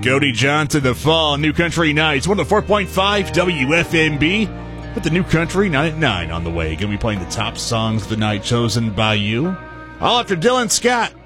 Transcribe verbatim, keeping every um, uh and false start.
Cody Johnson, The Fall, New Country Nights, one oh four point five W F M B. With the New Country nine at nine on the way. Going to be playing the top songs of the night chosen by you. All after Dylan Scott.